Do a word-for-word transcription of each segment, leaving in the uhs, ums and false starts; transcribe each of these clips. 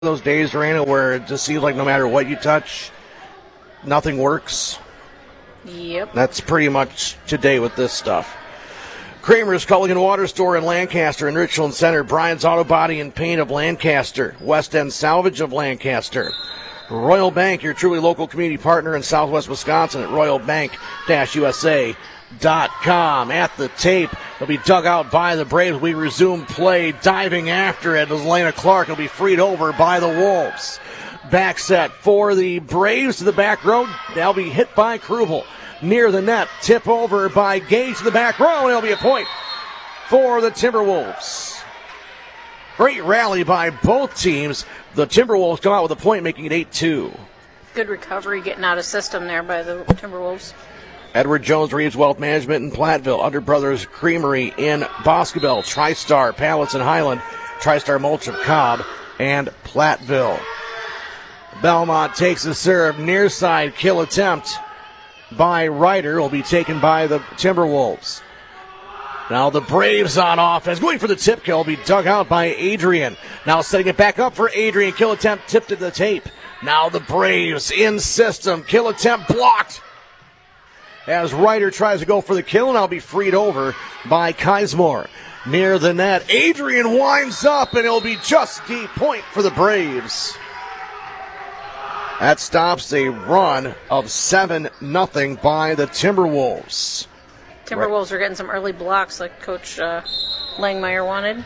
those days, Raina, where it just seems like no matter what you touch, nothing works? Yep. That's pretty much today with this stuff. Kramer's Culligan Water Store in Lancaster and Richland Center. Brian's Auto Body and Paint of Lancaster. West End Salvage of Lancaster. Royal Bank, your truly local community partner in Southwest Wisconsin at royal bank dash u s a dot com. At the tape, it'll be dug out by the Braves. We resume play, diving after it as Lena Clark will be freed over by the Wolves. Back set for the Braves to the back row. They'll be hit by Krubel. Near the net, tip over by Gage to the back row, and it'll be a point for the Timberwolves. Great rally by both teams. The Timberwolves come out with a point, making it eight two. Good recovery getting out of system there by the Timberwolves. Edward Jones Reeves Wealth Management in Platteville, Under Brothers Creamery in Boscobel, TriStar Pallets in Highland, TriStar Mulch of Cobb, and Platteville. Belmont takes the serve, near side kill attempt by Ryder will be taken by the Timberwolves. Now the Braves on offense, going for the tip kill, will be dug out by Adrian. Now setting it back up for Adrian, kill attempt tipped to the tape. Now the Braves in system, kill attempt blocked. As Ryder tries to go for the kill, and I'll be freed over by Keismore. Near the net, Adrian winds up, and it'll be just the point for the Braves. That stops a run of seven nothing by the Timberwolves. Timberwolves are getting some early blocks like Coach uh, Langmeyer wanted.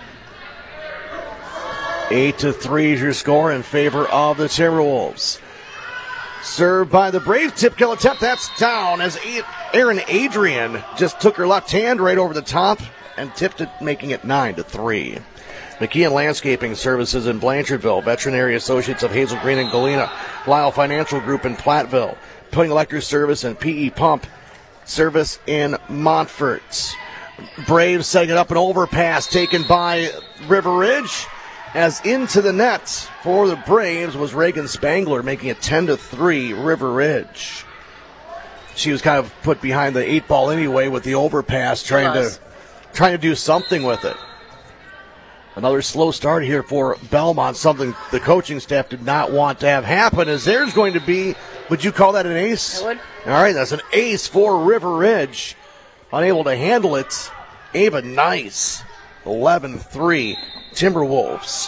eight to three is your score in favor of the Timberwolves. Served by the Braves. Tip kill attempt. That's down as Aaron Adrian just took her left hand right over the top and tipped it, making it nine to three. McKeon Landscaping Services in Blanchardville. Veterinary Associates of Hazel Green and Galena. Lyle Financial Group in Platteville. Putting Electric Service and P E Pump Service in Montfort. Braves setting it up, an overpass taken by River Ridge. As into the net for the Braves was Reagan Spangler, making it ten to three River Ridge. She was kind of put behind the eight ball anyway with the overpass, trying to trying to do something with it. Another slow start here for Belmont, something the coaching staff did not want to have happen, as there's going to be, would you call that an ace? I would. All right, that's an ace for River Ridge. Unable to handle it, Ava Nice, eleven three. Timberwolves.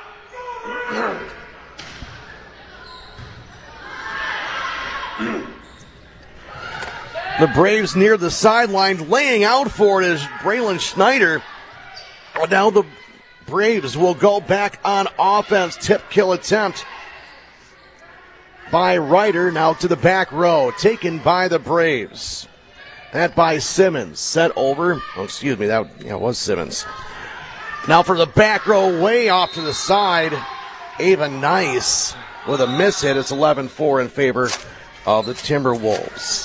The Braves near the sideline, laying out for it is Braylon Schneider. Now the Braves will go back on offense. Tip kill attempt by Ryder. Now to the back row, taken by the Braves. That by Simmons. Set over. Oh, excuse me, that yeah, was Simmons. Now for the back row, way off to the side, Ava Nice with a miss hit. It's eleven four in favor of the Timberwolves.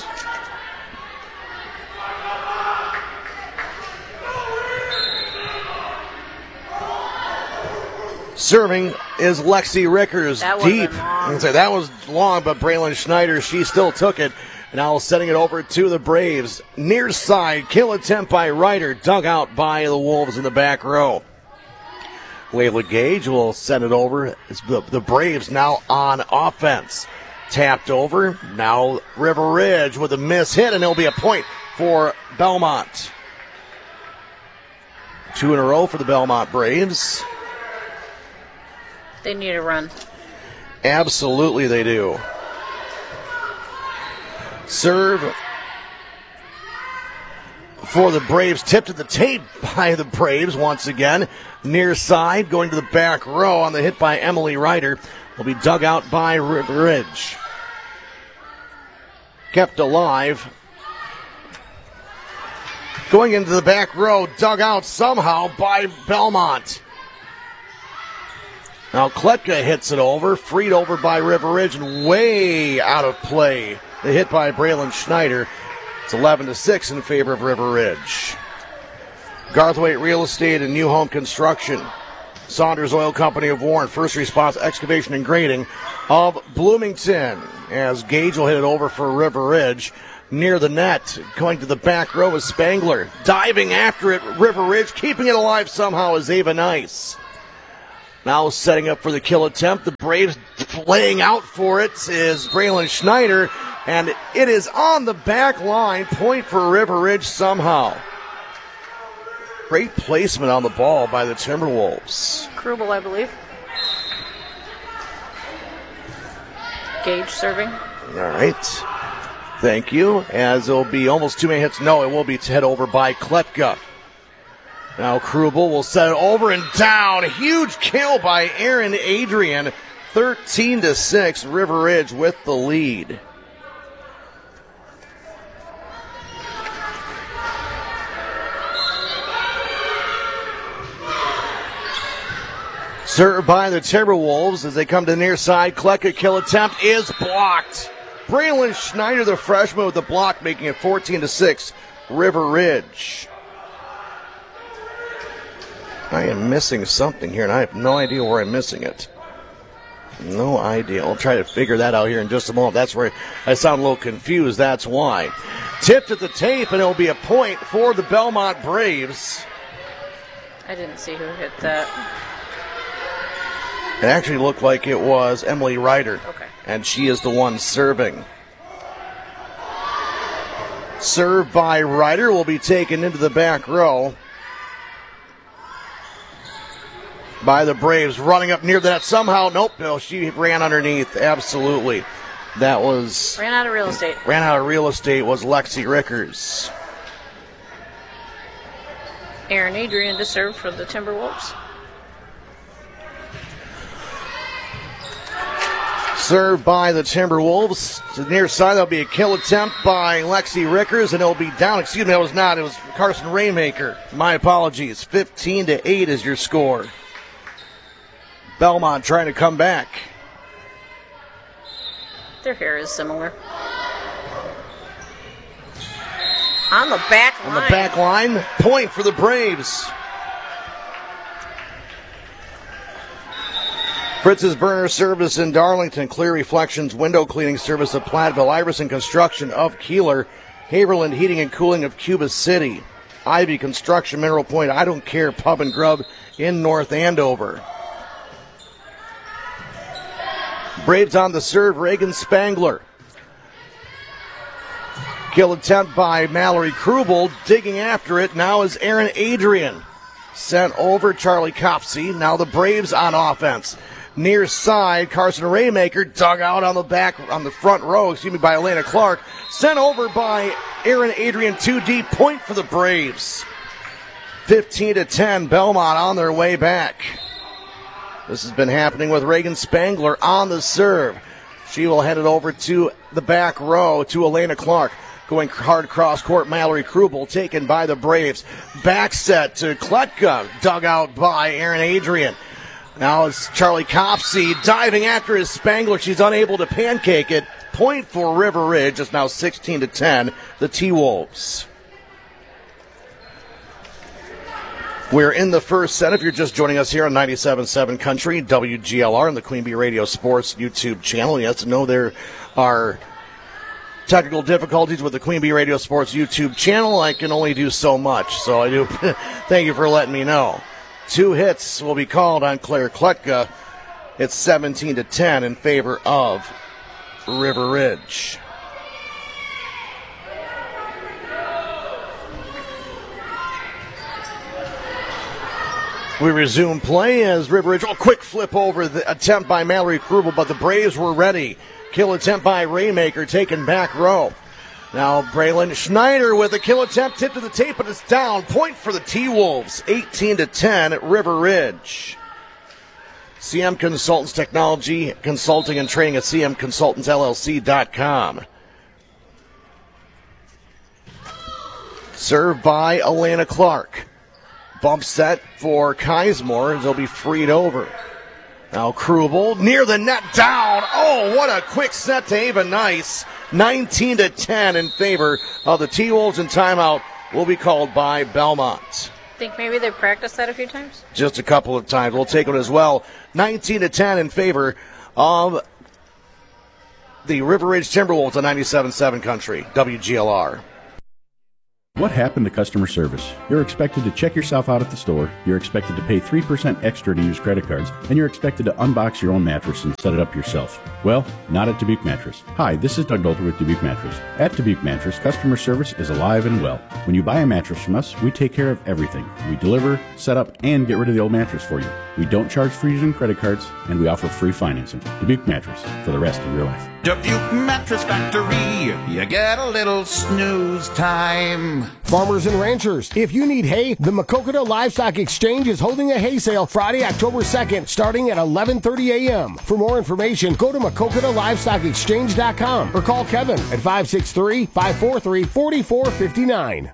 Serving is Lexi Rickers, that deep. I can say that was long, but Braylon Schneider, she still took it. Now sending it over to the Braves. Near side, kill attempt by Ryder, dug out by the Wolves in the back row. Layla Gage will send it over. It's the, the Braves now on offense. Tapped over. Now River Ridge with a miss hit, and it'll be a point for Belmont. Two in a row for the Belmont Braves. They need a run. Absolutely they do. Serve for the Braves. Tipped at the tape by the Braves once again. Near side, going to the back row on the hit by Emily Ryder. Will be dug out by River Ridge. Kept alive. Going into the back row, dug out somehow by Belmont. Now Kletka hits it over, freed over by River Ridge, and way out of play. The hit by Braylon Schneider. It's eleven to six in favor of River Ridge. Garthwaite Real Estate and New Home Construction. Saunders Oil Company of Warren. First Response Excavation and Grading of Bloomington. As Gage will hit it over for River Ridge. Near the net, going to the back row is Spangler. Diving after it, River Ridge. Keeping it alive somehow is Ava Nice. Now setting up for the kill attempt. The Braves laying out for it is Braylon Schneider, and it is on the back line. Point for River Ridge somehow. Great placement on the ball by the Timberwolves. Krubel, I believe. Gage serving. All right. Thank you. As it'll be almost too many hits. No, it will be head over by Kletka. Now Krubel will set it over and down. Huge kill by Aaron Adrian. thirteen to six. River Ridge with the lead. Served by the Timberwolves as they come to the near side. Kletka kill attempt is blocked. Braylon Schneider, the freshman, with the block, making it fourteen to six. River Ridge. I am missing something here, and I have no idea where I'm missing it. No idea. I'll try to figure that out here in just a moment. That's where I sound a little confused. That's why. Tipped at the tape, and it'll be a point for the Belmont Braves. I didn't see who hit that. It actually looked like it was Emily Ryder. Okay. And she is the one serving. Served by Ryder will be taken into the back row by the Braves. Running up near the net somehow. Nope, no, she ran underneath. Absolutely. That was... Ran out of real estate. Ran out of real estate was Lexi Rickers. Aaron Adrian to serve for the Timberwolves. Served by the Timberwolves. To the near side, there'll be a kill attempt by Lexi Rickers, and it'll be down. Excuse me, that was not. It was Carson Raymaker. My apologies. fifteen to eight is your score. Belmont trying to come back. Their hair is similar. On the back line. On the back line, point for the Braves. Fritz's Burner Service in Darlington, Clear Reflections Window Cleaning Service of Platteville, Iverson Construction of Keeler, Haverland Heating and Cooling of Cuba City, Ivy Construction, Mineral Point, I Don't Care Pub and Grub in North Andover. Braves on the serve, Reagan Spangler. Kill attempt by Mallory Krubel, digging after it, now is Aaron Adrian. Sent over Charlie Copsey, now the Braves on offense. Near side, Carson Raymaker dug out on the back, on the front row, excuse me, by Elena Clark. Sent over by Aaron Adrian, too deep. Point for the Braves. fifteen to ten, Belmont on their way back. This has been happening with Reagan Spangler on the serve. She will head it over to the back row to Elena Clark. Going hard cross court, Mallory Krubel taken by the Braves. Back set to Kletka, dug out by Aaron Adrian. Now it's Charlie Copsey diving after his Spangler. She's unable to pancake it. Point for River Ridge. It's now sixteen to ten, the T-Wolves. We're in the first set. If you're just joining us here on ninety-seven point seven Country, W G L R, and the Queen Bee Radio Sports YouTube channel. Yes, know there are technical difficulties with the Queen Bee Radio Sports YouTube channel. I can only do so much, so I do thank you for letting me know. Two hits will be called on Claire Kletka. It's seventeen to ten in favor of River Ridge. We resume play as River Ridge. Oh, quick flip over the attempt by Mallory Krubel, but the Braves were ready. Kill attempt by Raymaker, taken back row. Now Braylon Schneider with a kill attempt, tipped to the tape, but it's down. Point for the T-Wolves, eighteen to ten at River Ridge. C M Consultants Technology, Consulting and Training at C M Consultants L L C dot com. Served by Elena Clark. Bump set for Keismore as they'll be freed over. Now Krubel near the net, down. Oh, what a quick set to Ava Nice. nineteen to ten in favor of the T-Wolves, and timeout will be called by Belmont. Think maybe they practiced that a few times? Just a couple of times. We'll take it as well. nineteen to ten in favor of the River Ridge Timberwolves on ninety-seven point seven Country, W G L R. What happened to customer service? You're expected to check yourself out at the store, you're expected to pay three percent extra to use credit cards, and you're expected to unbox your own mattress and set it up yourself. Well, not at Dubuque Mattress. Hi, this is Doug Dolter with Dubuque Mattress. At Dubuque Mattress, customer service is alive and well. When you buy a mattress from us, we take care of everything. We deliver, set up, and get rid of the old mattress for you. We don't charge for using credit cards, and we offer free financing. Dubuque Mattress, for the rest of your life. Dubuque Mattress Factory, you get a little snooze time. Farmers and ranchers, if you need hay, the Maquoketa Livestock Exchange is holding a hay sale Friday, October second, starting at eleven thirty a.m. For more information, go to Maquoketa Livestock Exchange dot com or call Kevin at five six three, five four three, four four five nine.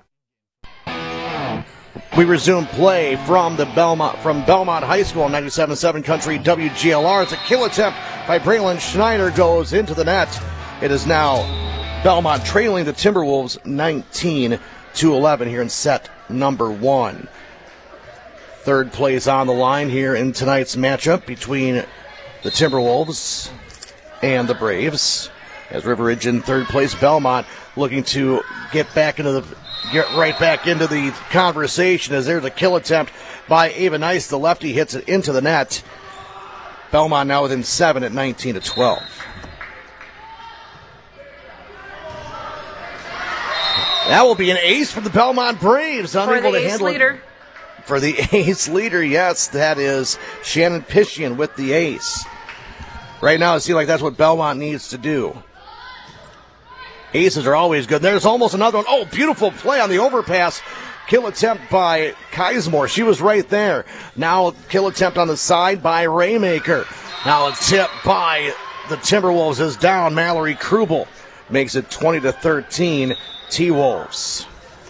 We resume play from the Belmont from Belmont High School, ninety-seven point seven Country W G L R. It's a kill attempt by Braylon Schneider, goes into the net. It is now Belmont trailing the Timberwolves nineteen to eleven here in set number one. Third place on the line here in tonight's matchup between the Timberwolves and the Braves. As River Ridge in third place, Belmont looking to get back into the get right back into the conversation as there's a kill attempt by Ava Nice. The lefty hits it into the net. Belmont now within seven at nineteen to twelve. That will be an ace for the Belmont Braves. Unable For the to ace handle leader. it. For the ace leader, yes, that is Shannon Pishian with the ace. Right now, it seems like that's what Belmont needs to do. Aces are always good. There's almost another one. Oh, beautiful play on the overpass. Kill attempt by Keismore. She was right there. Now kill attempt on the side by Raymaker. Now a tip by the Timberwolves is down. Mallory Krubel makes it twenty to thirteen. T-Wolves.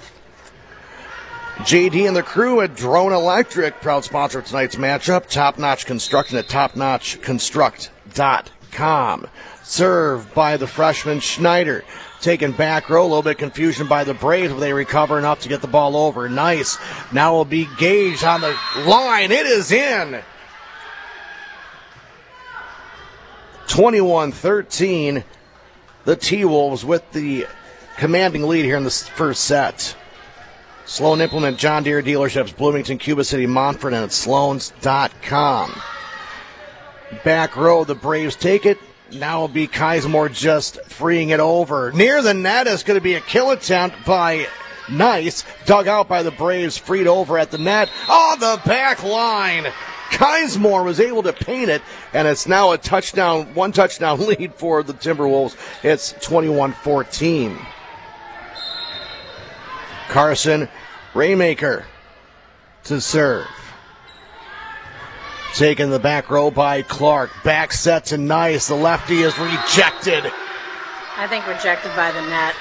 J D and the crew at Drone Electric, proud sponsor of tonight's matchup. Top Notch Construction at top notch construct dot com. Served by the freshman Schneider. Taken back row, a little bit confusion by the Braves, but they recover enough to get the ball over. Nice. Now will be Gage on the line. It is in. twenty-one thirteen. The T-Wolves with the commanding lead here in the first set. Sloan Implement John Deere dealerships, Bloomington, Cuba City, Montford, and at sloans dot com. Back row, the Braves take it. Now will be Keismore just freeing it over. Near the net is going to be a kill attempt by Nice. Dug out by the Braves, freed over at the net. Oh, the back line. Keismore was able to paint it, and it's now a touchdown, one touchdown lead for the Timberwolves. It's twenty-one fourteen. Carson Raymaker to serve. Taken the back row by Clark. Back set to Nice. The lefty is rejected. I think rejected by the net.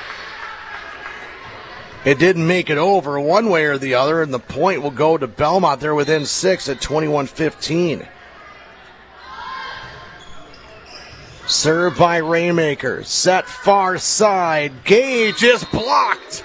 It didn't make it over one way or the other, and the point will go to Belmont. They're within six at twenty-one fifteen. Served by Raymaker. Set far side. Gage is blocked.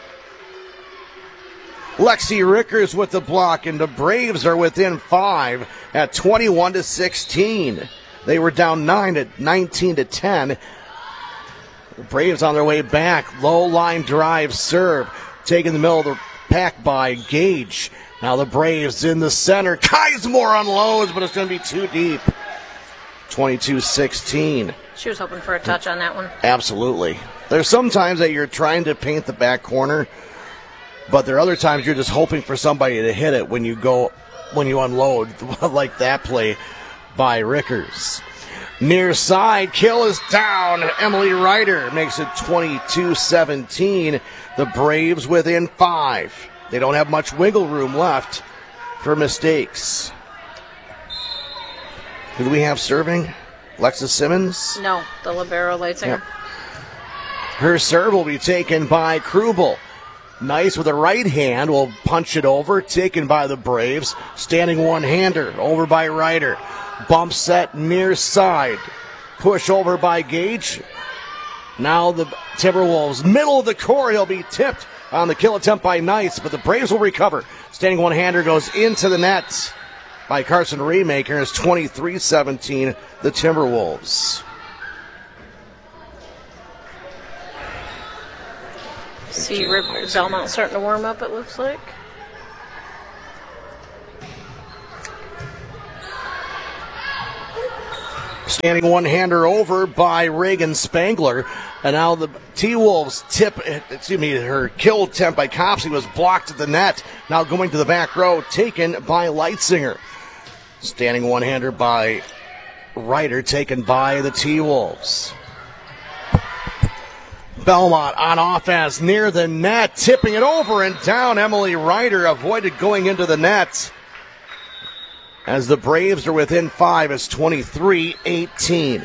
Lexi Rickers with the block, and the Braves are within five at twenty-one to sixteen. They were down nine at nineteen to ten. The Braves on their way back. Low line drive serve. Taking the middle of the pack by Gage. Now the Braves in the center. Keismore unloads, but it's going to be too deep. twenty-two sixteen. She was hoping for a touch on that one. Absolutely. There's sometimes that you're trying to paint the back corner, but there are other times you're just hoping for somebody to hit it when you go, when you unload, like that play by Rickers. Near side, kill is down. Emily Ryder makes it twenty-two seventeen. The Braves within five. They don't have much wiggle room left for mistakes. Who do we have serving? Lexus Simmons? No, the libero Leitzinger. Yep. Her serve will be taken by Krubel. Nice with a right hand, will punch it over, taken by the Braves. Standing one-hander, over by Ryder. Bump set near side. Push over by Gage. Now the Timberwolves, middle of the court, he'll be tipped on the kill attempt by Nice, but the Braves will recover. Standing one-hander goes into the net by Carson Raymaker. It's twenty-three seventeen, the Timberwolves. See, Rip- Belmont starting to warm up, it looks like. Standing one-hander over by Reagan Spangler. And now the T-Wolves tip, excuse me, her kill attempt by Copsey was blocked at the net. Now going to the back row, taken by Leitzinger. Standing one-hander by Ryder, taken by the T-Wolves. Belmont on offense near the net, tipping it over and down. Emily Ryder avoided going into the net. As the Braves are within five, it's twenty-three eighteen.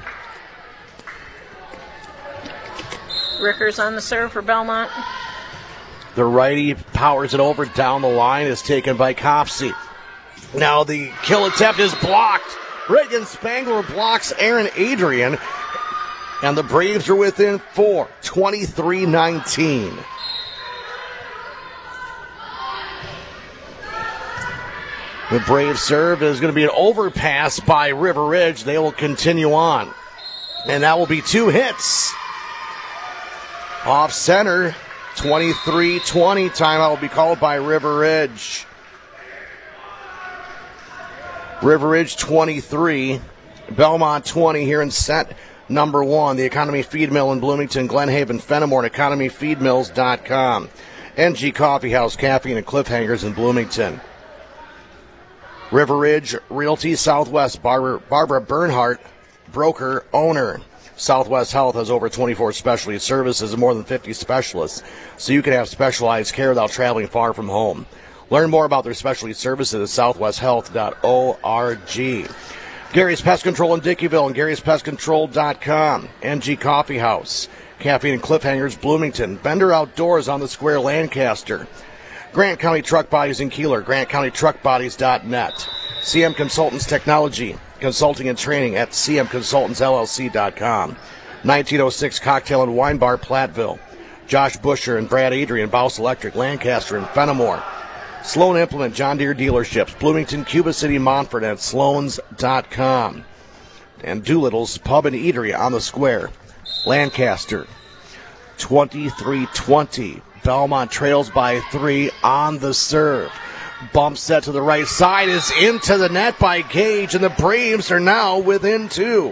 Rickers on the serve for Belmont. The righty powers it over down the line, is taken by Copsey. Now the kill attempt is blocked. Reagan Spangler blocks Aaron Adrian. And the Braves are within four, twenty-three nineteen. The Braves serve is going to be an overpass by River Ridge. They will continue on. And that will be two hits. Off center, twenty-three twenty. Timeout will be called by River Ridge. River Ridge twenty-three, Belmont twenty here in set number one. The Economy Feed Mill in Bloomington, Glen Haven, Fenimore, economy feed mills dot com. N G Coffee House, Caffeine and Cliffhangers in Bloomington. River Ridge Realty Southwest, Barbara, Barbara Bernhardt, broker, owner. Southwest Health has over twenty-four specialty services and more than fifty specialists, so you can have specialized care without traveling far from home. Learn more about their specialty services at southwest health dot org. Gary's Pest Control in Dickeyville and garys pest control dot com. N G Coffee House, Caffeine and Cliffhangers, Bloomington. Bender Outdoors on the Square, Lancaster. Grant County Truck Bodies in Keeler, grant county truck bodies dot net. C M Consultants Technology, consulting and training at c m consultants l l c dot com. nineteen oh six Cocktail and Wine Bar, Platteville. Josh Busher and Brad Adrian, Bouse Electric, Lancaster and Fenimore. Sloan Implement, John Deere Dealerships, Bloomington, Cuba City, Montford at sloans dot com. And Doolittle's Pub and Eatery on the Square, Lancaster. twenty-three twenty. Belmont trails by three on the serve. Bump set to the right side is into the net by Gage, and the Braves are now within two.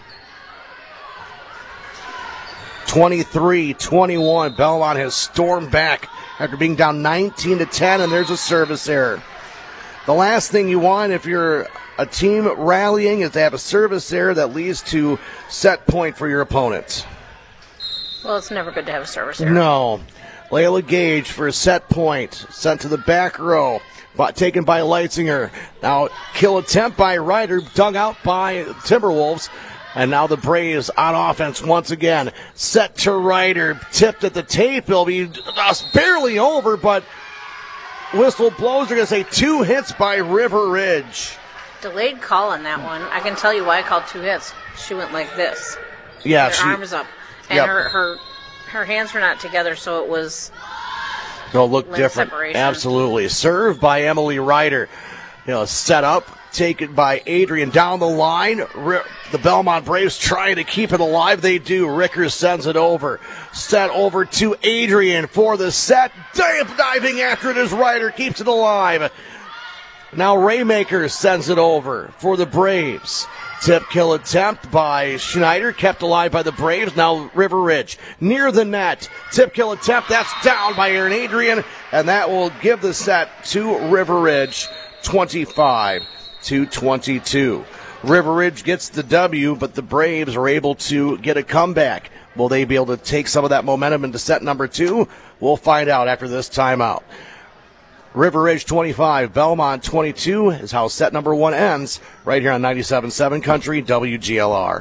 twenty-three twenty-one. Belmont has stormed back after being down nineteen to ten, and there's a service error. The last thing you want if you're a team rallying is to have a service error that leads to set point for your opponent. Well, it's never good to have a service error. No. Layla Gage for a set point, sent to the back row, but taken by Leitzinger. Now, kill attempt by Ryder, dug out by Timberwolves. And now the Braves on offense once again. Set to Ryder, tipped at the tape. It'll be just barely over, but whistle blows. They're going to say two hits by River Ridge. Delayed call on that one. I can tell you why I called two hits. She went like this. Yeah, her she, arms up. And yep. her, her her hands were not together, so it was It'll look different. Separation. Absolutely. Served by Emily Ryder. You know, set up, taken by Adrian down the line. The Belmont Braves trying to keep it alive. They do. Rickers sends it over. Set over to Adrian for the set. Diving after it as Ryder keeps it alive. Now Raymaker sends it over for the Braves. Tip kill attempt by Schneider, kept alive by the Braves. Now River Ridge near the net. Tip kill attempt, that's down by Aaron Adrian, and that will give the set to River Ridge, twenty-five to twenty-two. River Ridge gets the W, but the Braves are able to get a comeback. Will they be able to take some of that momentum into set number two? We'll find out after this timeout. River Ridge twenty-five, Belmont twenty-two is how set number one ends right here on ninety-seven point seven Country W G L R.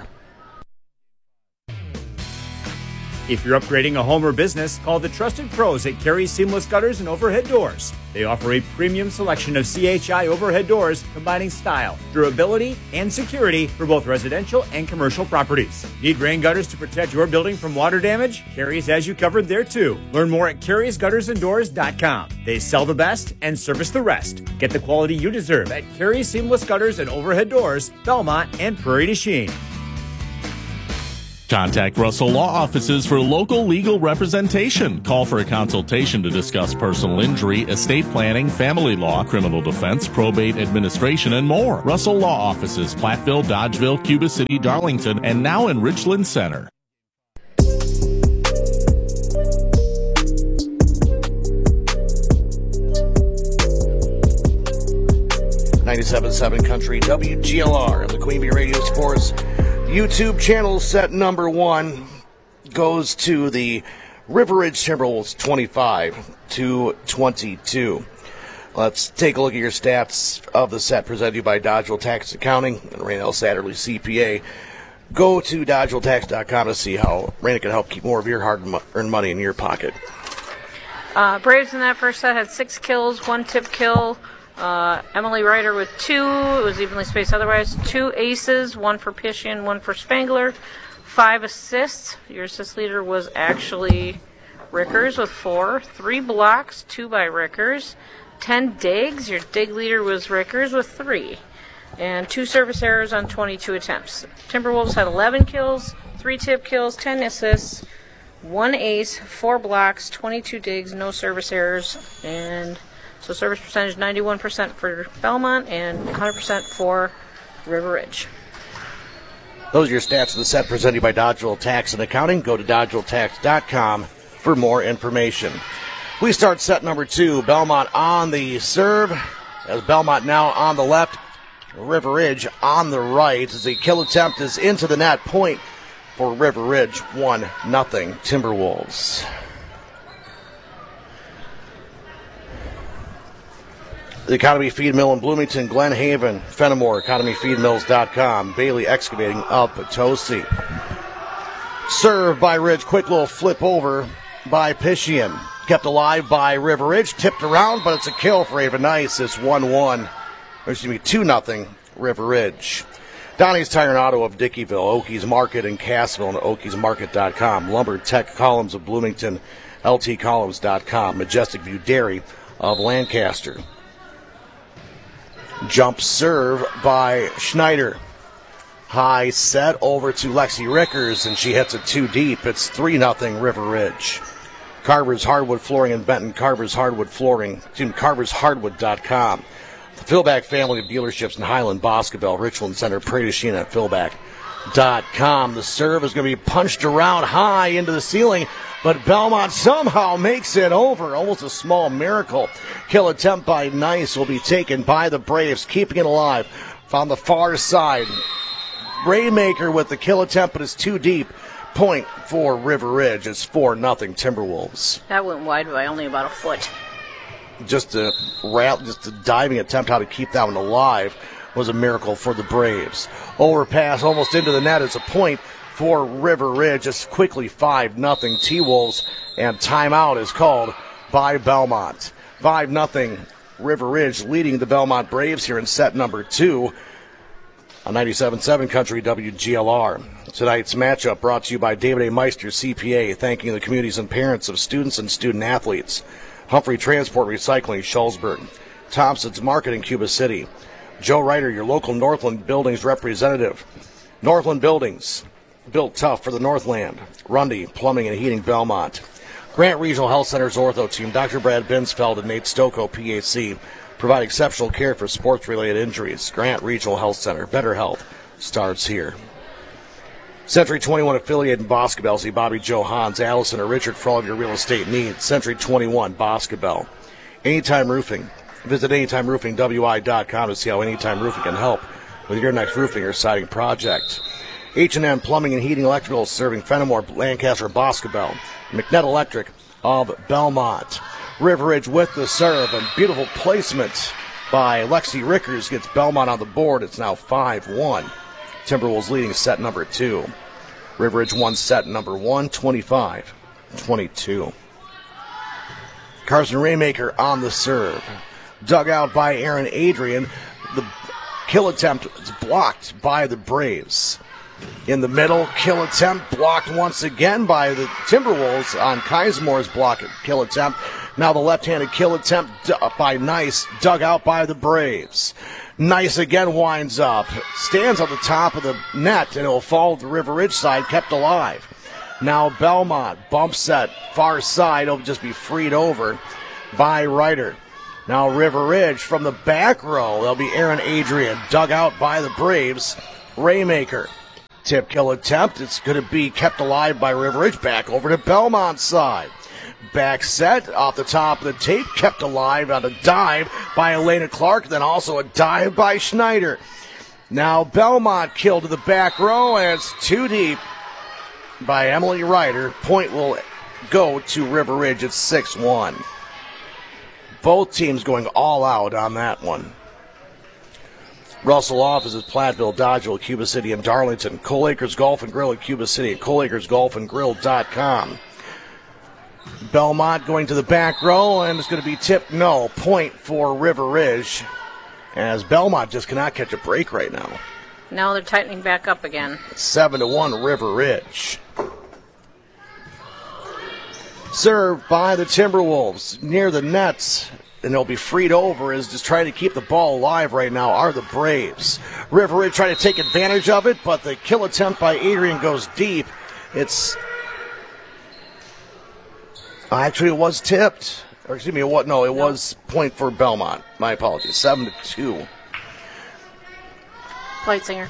If you're upgrading a home or business, call the trusted pros at Carey's Seamless Gutters and Overhead Doors. They offer a premium selection of C H I overhead doors combining style, durability, and security for both residential and commercial properties. Need rain gutters to protect your building from water damage? Carey's has you covered there too. Learn more at Carey's Gutters and Doors dot com. They sell the best and service the rest. Get the quality you deserve at Carey's Seamless Gutters and Overhead Doors, Belmont and Prairie du Chien. Contact Russell Law Offices for local legal representation. Call for a consultation to discuss personal injury, estate planning, family law, criminal defense, probate administration, and more. Russell Law Offices, Platteville, Dodgeville, Cuba City, Darlington, and now in Richland Center. ninety-seven point seven Country W G L R and the Queen Bee Radio Sports YouTube channel. Set number one goes to the River Ridge Timberwolves, twenty-five to twenty-two. Let's take a look at your stats of the set presented to you by Dodgeville Tax Accounting and Rainell Satterley C P A. Go to dodgeville tax dot com to see how Raina can help keep more of your hard-earned money in your pocket. Uh, Braves in that first set had six kills, one tip kill. Uh, Emily Ryder with two. It was evenly spaced otherwise. Two aces, one for Pishian, one for Spangler. Five assists. Your assist leader was actually Rickers with four. Three blocks, two by Rickers. Ten digs. Your dig leader was Rickers with three. And two service errors on twenty-two attempts. Timberwolves had eleven kills, three tip kills, ten assists, one ace, four blocks, twenty-two digs, no service errors, and so service percentage ninety-one percent for Belmont and one hundred percent for River Ridge. Those are your stats of the set presented to you by Dodgeville Tax and Accounting. Go to dodgeville tax dot com for more information. We start set number two. Belmont on the serve, as Belmont now on the left. River Ridge on the right, as the kill attempt is into the net. Point for River Ridge, one nothing Timberwolves. The Economy Feed Mill in Bloomington, Glen Haven, Fenimore, economy feed mills dot com, Bailey Excavating of Potosi. Served by Ridge, quick little flip over by Pishian. Kept alive by River Ridge, tipped around, but it's a kill for Ava Nice. It's one one, or excuse me, two nothing River Ridge. Donnie's Tire and Auto of Dickeyville, Okies Market in Cassville, and okies market dot com. Lumber Tech Columns of Bloomington, L T columns dot com. Majestic View Dairy of Lancaster. Jump serve by Schneider. High set over to Lexi Rickers, and she hits it too deep. It's three nothing River Ridge. Carver's Hardwood Flooring in Benton, Carver's Hardwood Flooring, excuse me, carvers hardwood dot com. The Philback family of dealerships in Highland, Boscobel, Richland Center, Prairie du Chien at philback dot com. The serve is going to be punched around high into the ceiling, but Belmont somehow makes it over. Almost a small miracle. Kill attempt by Nice will be taken by the Braves, keeping it alive on the far side. Raymaker with the kill attempt, but it's too deep. Point for River Ridge. It's four nothing Timberwolves. That went wide by only about a foot. Just a, just a diving attempt how to keep that one alive was a miracle for the Braves. Overpass almost into the net. It's a point for River Ridge. Just quickly five nothing T-Wolves, and timeout is called by Belmont. five nothing River Ridge leading the Belmont Braves here in set number two on ninety-seven point seven Country W G L R. Tonight's matchup brought to you by David A. Meister, C P A, thanking the communities and parents of students and student athletes. Humphrey Transport Recycling, Schulzburg. Thompson's Marketing, Cuba City. Joe Ryder, your local Northland Buildings representative. Northland Buildings, built tough for the Northland. Rundy, Plumbing and Heating, Belmont. Grant Regional Health Center's Ortho Team, Doctor Brad Binsfeld and Nate Stocco, P A C, provide exceptional care for sports-related injuries. Grant Regional Health Center, better health starts here. Century twenty-one affiliate in Boscobel. See Bobby Joe Hans, Allison, or Richard for all of your real estate needs. Century twenty-one, Boscobel. Anytime Roofing. Visit anytime roofing w i dot com to see how Anytime Roofing can help with your next roofing or siding project. H and M Plumbing and Heating Electrical serving Fenimore, Lancaster, Boscobel. McNett Electric of Belmont. River Ridge with the serve, and beautiful placement by Lexi Rickers gets Belmont on the board. It's now five one. Timberwolves leading set number two. River Ridge won set number one, twenty-five twenty-two. Carson Raymaker on the serve. Dug out by Aaron Adrian. The kill attempt is blocked by the Braves. In the middle, kill attempt blocked once again by the Timberwolves on Kaisemore's block kill attempt. Now the left-handed kill attempt by Nice, dug out by the Braves. Nice again, winds up. Stands on the top of the net, and it will fall to the River Ridge side, kept alive. Now Belmont bumps that far side. It'll just be freed over by Ryder. Now River Ridge from the back row. There'll be Aaron Adrian dug out by the Braves. Raymaker. Tip kill attempt. It's going to be kept alive by River Ridge. Back over to Belmont's side. Back set off the top of the tape. Kept alive on a dive by Elena Clark. Then also a dive by Schneider. Now Belmont killed to the back row, and it's too deep by Emily Ryder. Point will go to River Ridge at six one. Both teams going all out on that one. Russell offices Platteville, Dodgeville, Cuba City, and Darlington. Coal Acres Golf and Grill at Cuba City at coal acres golf and grill dot com. Belmont going to the back row, and it's going to be tipped no. Point for River Ridge, as Belmont just cannot catch a break right now. Now they're tightening back up again. seven to one River Ridge. Served by the Timberwolves near the nets, and they'll be freed over as just trying to keep the ball alive right now are the Braves. River Ridge trying to take advantage of it, but the kill attempt by Adrian goes deep. It's actually it was tipped. Or excuse me, what? No, it no. was point for Belmont. My apologies. Seven to two. Leitzinger.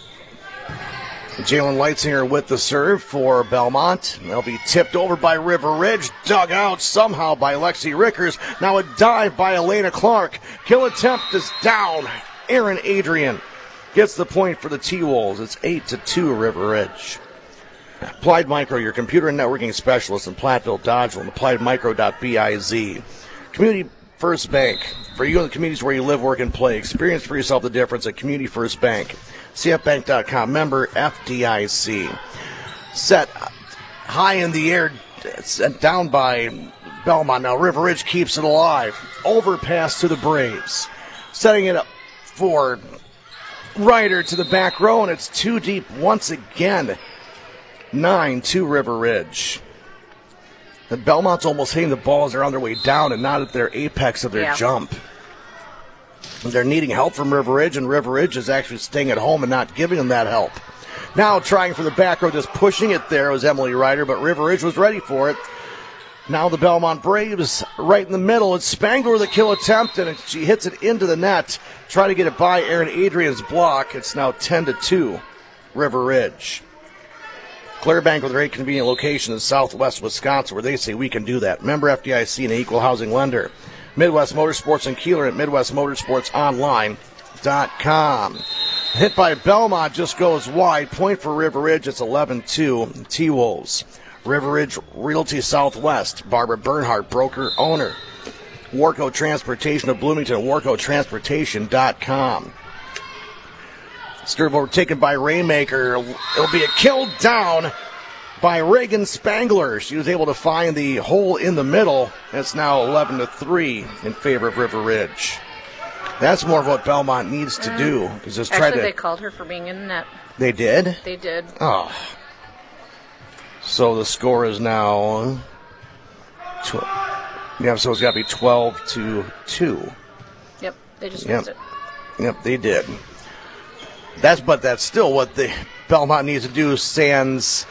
Jalen Leitzinger with the serve for Belmont. They'll be tipped over by River Ridge, dug out somehow by Lexi Rickers. Now a dive by Elena Clark. Kill attempt is down. Aaron Adrian gets the point for the T-Wolves. It's eight to two River Ridge. Applied Micro, your computer and networking specialist in Platteville, Dodgeville, and applied micro dot biz. Community First Bank. For you in the communities where you live, work, and play, experience for yourself the difference at Community First Bank. C F bank dot com, member F D I C. Set high in the air, sent down by Belmont. Now River Ridge keeps it alive. Overpass to the Braves. Setting it up for Ryder to the back row, and it's too deep once again. nine two River Ridge. The Belmont's almost hitting the ball as they're on their way down and not at their apex of their yeah. jump. They're needing help from River Ridge, and River Ridge is actually staying at home and not giving them that help. Now trying for the back row, just pushing it there was Emily Ryder, but River Ridge was ready for it. Now the Belmont Braves right in the middle. It's Spangler with a kill attempt, and she hits it into the net. Try to get it by Aaron Adrian's block. It's now ten to two River Ridge. Clearbank with a very convenient location in southwest Wisconsin, where they say we can do that. Member F D I C and an equal housing lender. Midwest Motorsports and Keeler at midwest motorsports online dot com. Hit by Belmont just goes wide. Point for River Ridge. It's eleven two T-Wolves. River Ridge Realty Southwest. Barbara Bernhardt, broker, owner. Warco Transportation of Bloomington, warco transportation dot com. Serve overtaken by Raymaker. It'll be a kill down by Reagan Spangler. She was able to find the hole in the middle. It's now eleven to three in favor of River Ridge. That's more of what Belmont needs to do. Is just try Actually, to, they called her for being in the net. They did? They did. Oh. So the score is now twelve. Yeah, so it's got to be twelve to two. Yep, they just yep. missed it. Yep, they did. That's but that's still what the Belmont needs to do. Sans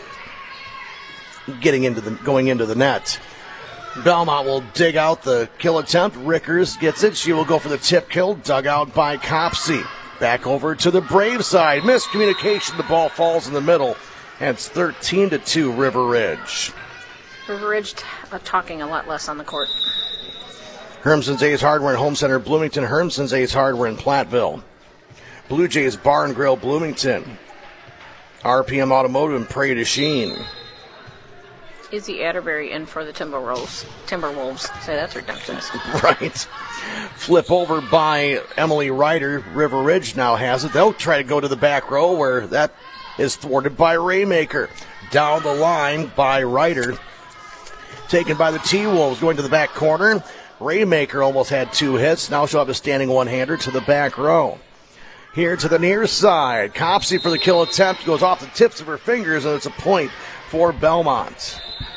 getting into the going into the net. Belmont will dig out the kill attempt. Rickers gets it. She will go for the tip kill. Dug out by Copsey. Back over to the Brave side. Miscommunication. The ball falls in the middle, and it's thirteen to two River Ridge. River Ridge t- uh, talking a lot less on the court. Hermson's Ace Hardware and Home Center Bloomington. Hermson's Ace Hardware in Platteville. Blue Jays Bar and Grill Bloomington. R P M Automotive and Prairie du Chien. Izzy Atterbury in for the Timberwolves. Timberwolves. Say that's redemptions. Right. Flip over by Emily Ryder. River Ridge now has it. They'll try to go to the back row where that is thwarted by Raymaker. Down the line by Ryder. Taken by the T-Wolves. Going to the back corner. Raymaker almost had two hits. Now she'll have a standing one-hander to the back row. Here to the near side. Copsey for the kill attempt. Goes off the tips of her fingers, and it's a point for Belmont.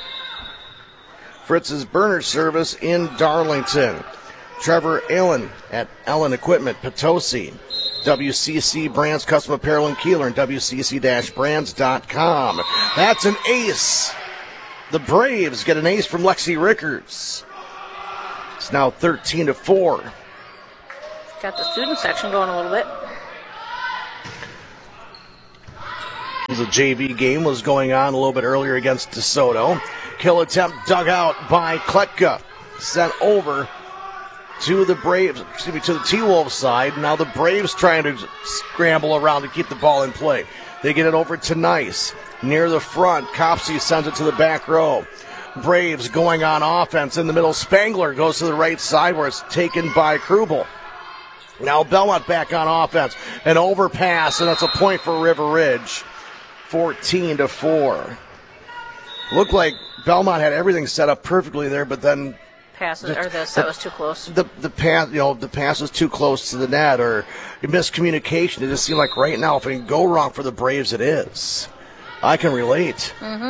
Fritz's Burner Service in Darlington. Trevor Allen at Allen Equipment, Potosi. W C C Brands Custom Apparel in Keeler and W C C brands dot com. That's an ace. The Braves get an ace from Lexi Rickers. It's now thirteen to four. Got the student section going a little bit. The J V game was going on a little bit earlier against DeSoto. Kill attempt dug out by Kletka. Sent over to the Braves, excuse me, to the T-Wolves side. Now the Braves trying to scramble around to keep the ball in play. They get it over to Nice. Near the front, Copsey sends it to the back row. Braves going on offense in the middle. Spangler goes to the right side where it's taken by Krubel. Now Belmont back on offense. An overpass, and that's a point for River Ridge. fourteen to four. Looked like Belmont had everything set up perfectly there, but then Passes or this, that was too close. The the pass, you know, the pass was too close to the net, or miscommunication. It just seemed like right now, if it can go wrong for the Braves, it is. I can relate. Mm-hmm.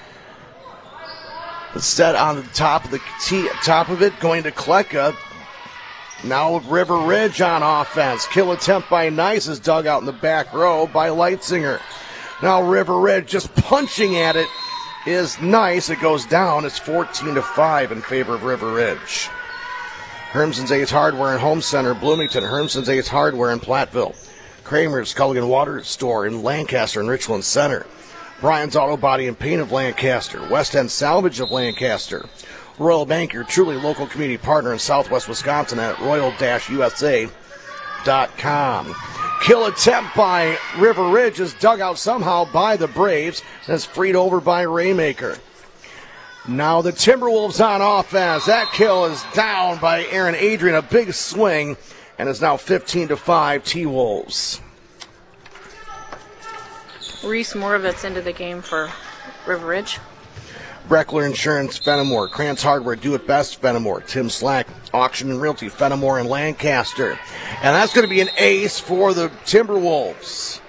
It's set on the top of the tee, top of it, going to Kletka. Now River Ridge on offense. Kill attempt by Nice is dug out in the back row by Leitzinger. Now River Ridge just punching at it is Nice. It goes down. It's fourteen to five in favor of River Ridge. Hermson's Ace Hardware and Home Center, Bloomington. Hermson's Ace Hardware in Platteville. Kramer's Culligan Water Store in Lancaster and Richland Center. Brian's Auto Body and Paint of Lancaster. West End Salvage of Lancaster. Royal Bank, your truly local community partner in Southwest Wisconsin at royal dash U S A dot com. Kill attempt by River Ridge is dug out somehow by the Braves. That's freed over by Raymaker. Now the Timberwolves on offense. That kill is down by Aaron Adrian. A big swing, and it's now fifteen to five T-Wolves. Reese Moravitz into the game for River Ridge. Breckler Insurance, Fenimore. Krantz Hardware, Do It Best, Fenimore. Tim Slack, Auction and Realty, Fenimore and Lancaster. And that's going to be an ace for the Timberwolves.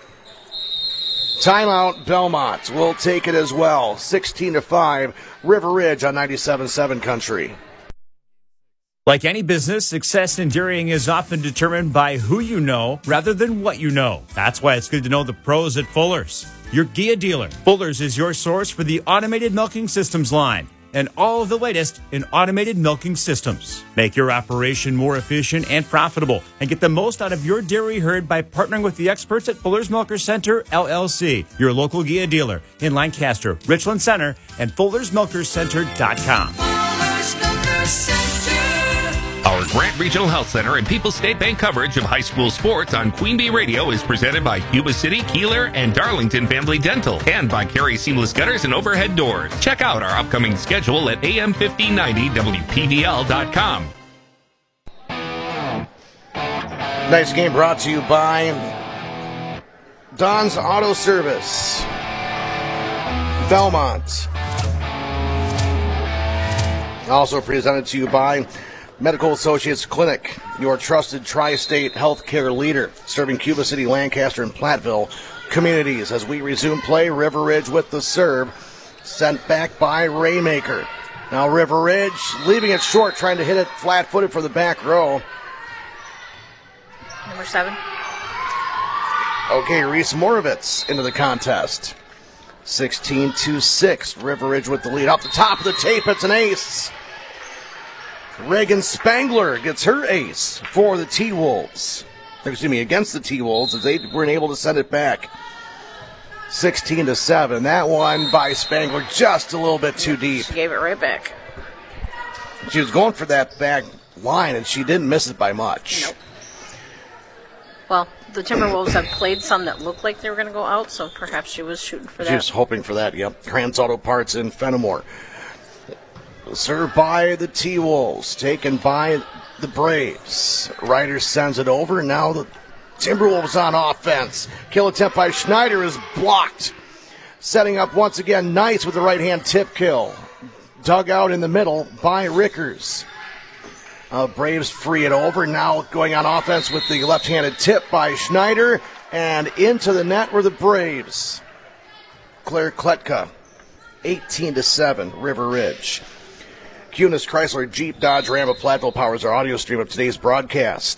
Timeout, Belmont will take it as well. sixteen to five, River Ridge on ninety-seven point seven Country. Like any business, success in dairying is often determined by who you know rather than what you know. That's why it's good to know the pros at Fuller's, your G I A dealer. Fuller's is your source for the automated milking systems line and all of the latest in automated milking systems. Make your operation more efficient and profitable and get the most out of your dairy herd by partnering with the experts at Fuller's Milker Center, L L C, your local G I A dealer in Lancaster, Richland Center, and fullers milker center dot com. Our Grant Regional Health Center and People's State Bank coverage of high school sports on Queen Bee Radio is presented by Cuba City, Keeler, and Darlington Family Dental, and by Carey Seamless Gutters and Overhead Doors. Check out our upcoming schedule at A M fifteen ninety W P V L dot com. Nice game brought to you by Don's Auto Service, Belmont. Also presented to you by Medical Associates Clinic, your trusted tri-state healthcare leader, serving Cuba City, Lancaster, and Platteville communities. As we resume play, River Ridge with the serve, sent back by Raymaker. Now River Ridge leaving it short, trying to hit it flat-footed for the back row. Number seven. Okay, Reese Moravitz into the contest. sixteen to six, River Ridge with the lead. Off the top of the tape, it's an ace. Reagan Spangler gets her ace for the T-Wolves. Excuse me, against the T-Wolves, as they weren't able to send it back. sixteen to seven. That one by Spangler just a little bit too deep. She gave it right back. She was going for that back line, and she didn't miss it by much. Nope. Well, the Timberwolves have played some that looked like they were going to go out, so perhaps she was shooting for that. She was hoping for that, yep. Krantz Auto Parts in Fenimore. Served by the T-Wolves, taken by the Braves. Ryder sends it over. Now the Timberwolves on offense. Kill attempt by Schneider is blocked. Setting up once again, Nice with the right-hand tip kill. Dug out in the middle by Rickers. Uh, Braves free it over. Now going on offense with the left-handed tip by Schneider. And into the net were the Braves. Claire Kletka, eighteen to seven, River Ridge. Cunis Chrysler Jeep Dodge Ram of Platteville powers our audio stream of today's broadcast.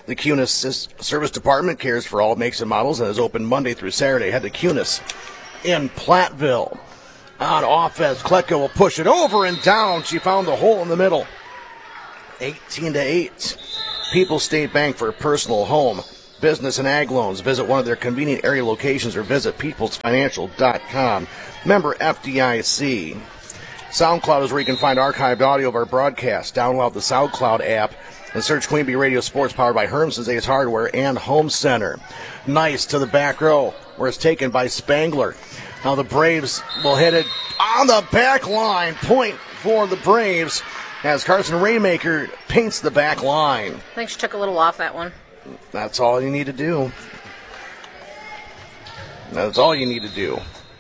The Cunis Service Department cares for all makes and models and is open Monday through Saturday. Head to Cunis in Platteville. On offense, Kletka will push it over and down. She found the hole in the middle. eighteen to eight. People's State Bank for personal home, business, and ag loans. Visit one of their convenient area locations or visit peoples financial dot com. Member F D I C. SoundCloud is where you can find archived audio of our broadcast. Download the SoundCloud app and search Queen Bee Radio Sports, powered by Hermson's Ace Hardware and Home Center. Nice to the back row, where it's taken by Spangler. Now the Braves will hit it on the back line. Point for the Braves as Carson Raymaker paints the back line. I think she took a little off that one. That's all you need to do. That's all you need to do.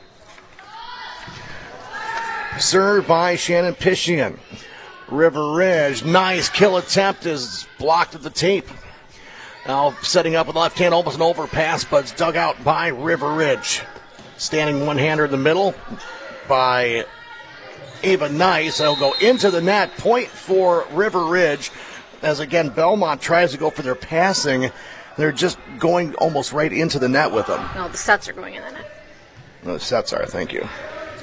Served by Shannon Pishian. River Ridge, nice kill attempt is blocked at the tape. Now setting up with the left hand, almost an overpass, but it's dug out by River Ridge. Standing one-hander in the middle by Ava Nice. That'll go into the net. Point for River Ridge. As again, Belmont tries to go for their passing. They're just going almost right into the net with them. No, the sets are going in the net. No, the sets are, thank you.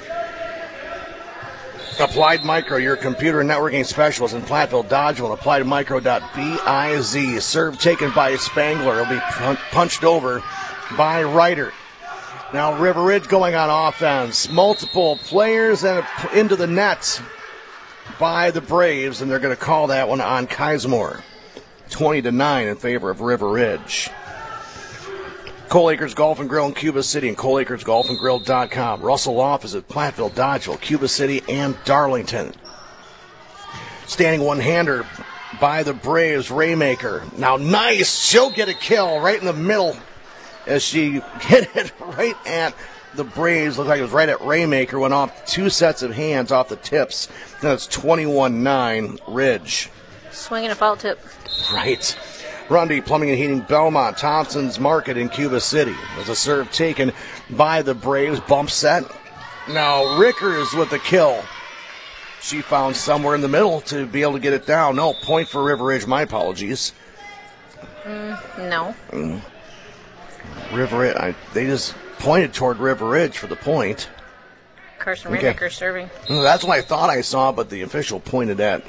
Applied Micro, your computer networking specialist in Platteville, Dodgeville, applied micro dot biz. Serve taken by Spangler. It'll be punched over by Ryder. Now River Ridge going on offense. Multiple players and into the net by the Braves, and they're going to call that one on Kismore. twenty to nine in favor of River Ridge. Cole Acres Golf and Grill in Cuba City and Cole Acres Golf and Grill dot com. Russell Office at Platteville, Dodgeville, Cuba City, and Darlington. Standing one-hander by the Braves, Raymaker. Now nice, she'll get a kill right in the middle as she hit it right at the Braves. Looked like it was right at Raymaker. Went off two sets of hands off the tips. Now it's twenty-one nine Ridge. Swinging a foul tip. Right. Grundy Plumbing and Heating, Belmont, Thompson's Market in Cuba City. There's a serve taken by the Braves. Bump set. Now Rickers with the kill. She found somewhere in the middle to be able to get it down. No, point for River Ridge. My apologies. Mm, no. Mm. River Ridge, I, they just pointed toward River Ridge for the point. Carson Okay. Raymaker serving. That's what I thought I saw, but the official pointed at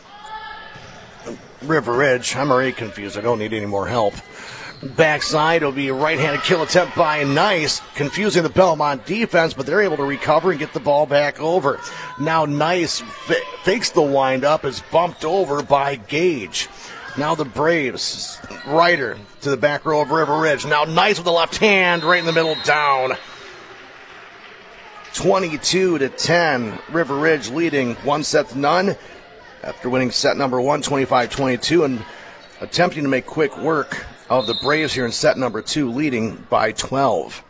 River Ridge. I'm already confused. I don't need any more help. Backside will be a right-handed kill attempt by Nice, confusing the Belmont defense, but they're able to recover and get the ball back over. Now Nice f- fakes the wind-up, is bumped over by Gage. Now the Braves, Ryder to the back row of River Ridge. Now Nice with the left hand, right in the middle, down. twenty-two to ten, River Ridge leading one set to none after winning set number one, twenty-five twenty-two, and attempting to make quick work of the Braves here in set number two, leading by twelve.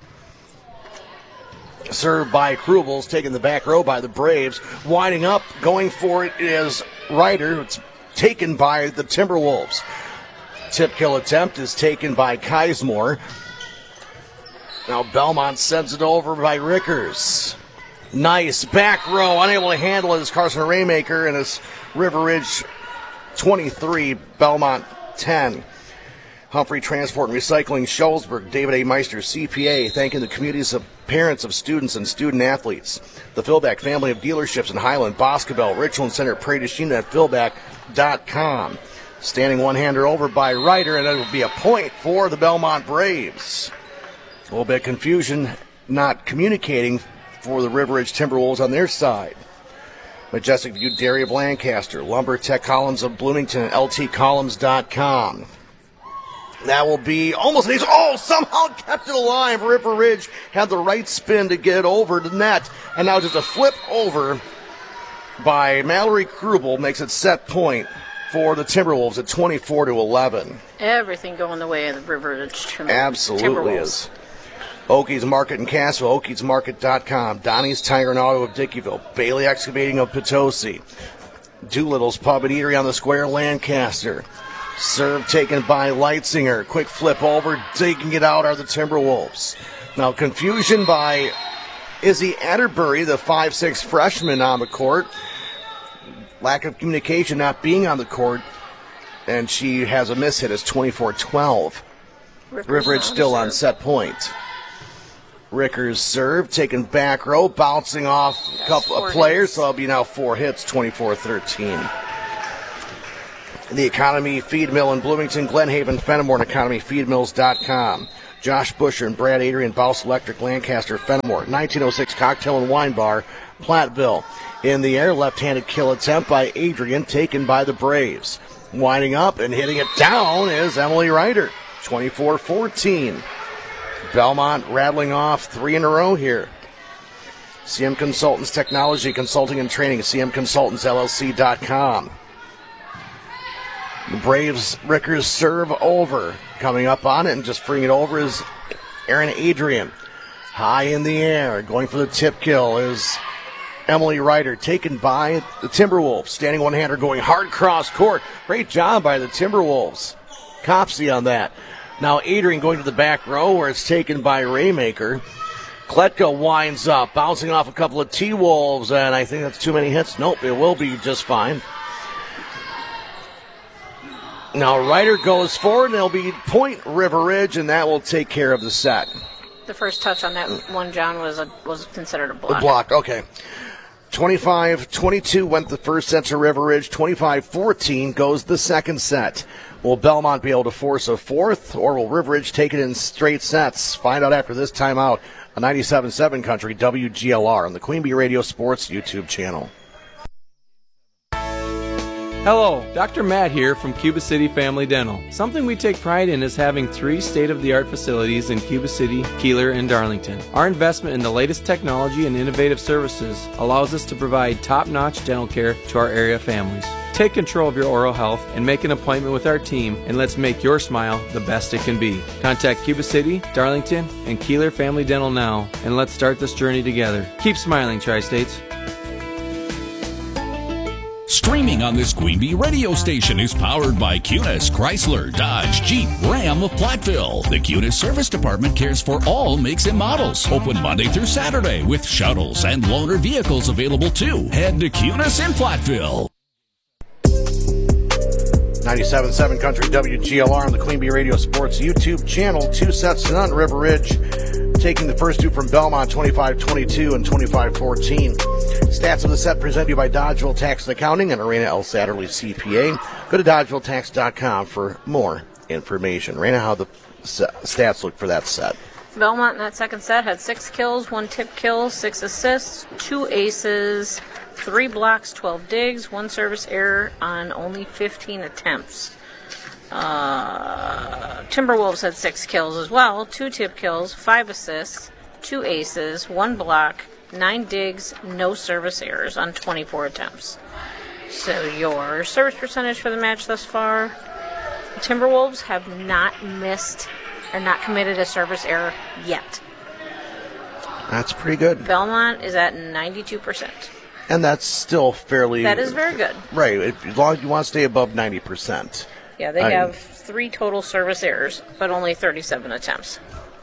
Served by Krubels, taking the back row by the Braves. Winding up, going for it is Ryder. It's taken by the Timberwolves. Tip kill attempt is taken by Kismore. Now Belmont sends it over by Rickers. Nice back row, unable to handle it is Carson Raymaker, and it's River Ridge twenty-three, Belmont ten. Humphrey Transport and Recycling, Shullsburg, David A. Meister, C P A, thanking the communities of parents of students and student athletes. The Philback family of dealerships in Highland, Boscobel, Richland Center, Prairie du Chien at Philback dot com. Standing one-hander over by Ryder, and it will be a point for the Belmont Braves. A little bit of confusion, not communicating for the River Ridge Timberwolves on their side. Majestic View Dairy of Lancaster, Lumber Tech Columns of Bloomington, L T columns dot com. That will be almost an ace. Oh, somehow kept it alive. River Ridge had the right spin to get it over the net. And now just a flip over by Mallory Krubel makes it set point for the Timberwolves at twenty-four to eleven. Everything going the way of the River Ridge Timber- Absolutely Timberwolves. is. Okies Market in Cassville, okies market dot com. Donnie's Tire and Auto of Dickeyville. Bailey Excavating of Potosi. Doolittle's Pub and Eatery on the Square, Lancaster. Serve taken by Leitzinger. Quick flip over. Taking it out are the Timberwolves. Now confusion by Izzy Atterbury, the five six freshman on the court. Lack of communication not being on the court and she has a miss hit as twenty-four twelve. Riveridge still on set point. Rickers serve, taken back row, bouncing off a couple of players, so it'll be now four hits, twenty-four thirteen. The Economy Feed Mill in Bloomington, Glenhaven, Fenimore, and economy feed mills dot com. Josh Busher and Brad Adrian, Bouse Electric, Lancaster, Fenimore. nineteen oh six Cocktail and Wine Bar, Platteville. In the air, left-handed kill attempt by Adrian, taken by the Braves. Winding up and hitting it down is Emily Ryder, twenty-four fourteen. Belmont rattling off three in a row here. C M Consultants Technology, Consulting and Training, C M Consultants L L C dot com. The Braves Rickers serve over. Coming up on it and just freeing it over is Aaron Adrian. High in the air, going for the tip kill is Emily Ryder, taken by the Timberwolves. Standing one-hander going hard cross court. Great job by the Timberwolves. Copsey on that. Now Adrian going to the back row where it's taken by Raymaker. Kletka winds up, bouncing off a couple of T-Wolves, and I think that's too many hits. Nope, it will be just fine. Now Ryder goes forward, and it'll be point River Ridge, and that will take care of the set. The first touch on that one, John, was a, was considered a block. A block, okay. twenty-five twenty-two went the first set to River Ridge. twenty-five fourteen goes the second set. Will Belmont be able to force a fourth, or will River Ridge take it in straight sets? Find out after this timeout on ninety-seven point seven Country W G L R on the Queen Bee Radio Sports YouTube channel. Hello, Doctor Matt here from Cuba City Family Dental. Something we take pride in is having three state-of-the-art facilities in Cuba City, Keeler, and Darlington. Our investment in the latest technology and innovative services allows us to provide top-notch dental care to our area families. Take control of your oral health and make an appointment with our team, and let's make your smile the best it can be. Contact Cuba City, Darlington, and Keeler Family Dental now, and let's start this journey together. Keep smiling, Tri-States. Streaming on this Queen Bee radio station is powered by Cunis, Chrysler, Dodge, Jeep, Ram of Platteville. The Cunis Service Department cares for all makes and models. Open Monday through Saturday with shuttles and loaner vehicles available too. Head to Cunis in Platteville. ninety-seven point seven Country W G L R on the Queen Bee Radio Sports YouTube channel. Two sets to none. River Ridge taking the first two from Belmont, twenty-five twenty-two and twenty-five fourteen. Stats of the set presented to you by Dodgeville Tax and Accounting and Arena L. Satterley C P A. Go to dodgeville tax dot com for more information. Raina, how the stats look for that set? Belmont in that second set had six kills, one tip kill, six assists, two aces, three blocks, twelve digs, one service error on only fifteen attempts. Uh, Timberwolves had six kills as well, two tip kills, five assists, two aces, one block, nine digs, no service errors on twenty-four attempts. So your service percentage for the match thus far, the Timberwolves have not missed or not committed a service error yet. That's pretty good. Belmont is at ninety-two percent. And that's still fairly... That is very good. Right, as long as you want to stay above ninety percent. Yeah, they I have mean, three total service errors, but only thirty-seven attempts.